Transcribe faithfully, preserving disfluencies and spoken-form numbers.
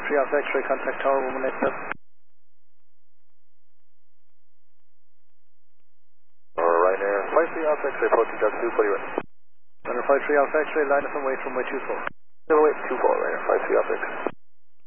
three Alpha X-ray, contact tower one one eight seven. Alright, uh, five three Alpha X-ray, approaching Delta two, fully ready. Runner five three Alpha X-ray, line up and wait from way two four. No, wait, two four, right, five three Alpha X-ray.